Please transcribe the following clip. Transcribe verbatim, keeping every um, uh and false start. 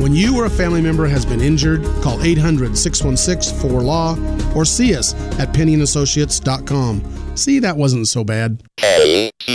When you or a family member has been injured, call eight hundred, six one six, four L A W or see us at penny and associates dot com. See, that wasn't so bad. K